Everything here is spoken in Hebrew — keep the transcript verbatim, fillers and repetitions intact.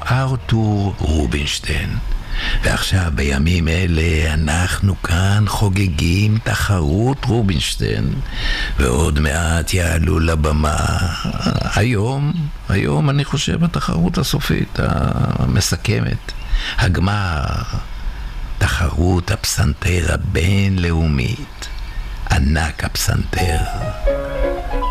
ארתור רובינשטיין. ועכשיו בימים אלה אנחנו כאן חוגגים תחרות רובינשטיין, ועוד מעט יעלו לבמה היום, היום אני חושב התחרות הסופית המסכמת, הגמר, תחרות הפסנתר הבינלאומית, ענק הפסנתר.